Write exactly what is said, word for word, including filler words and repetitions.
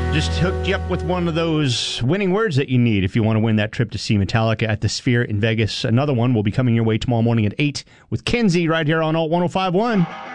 Just hooked you up with one of those winning words that you need if you want to win that trip to see Metallica at the Sphere in Vegas. Another one will be coming your way tomorrow morning at eight with Kenzie right here on Alt one oh five point one.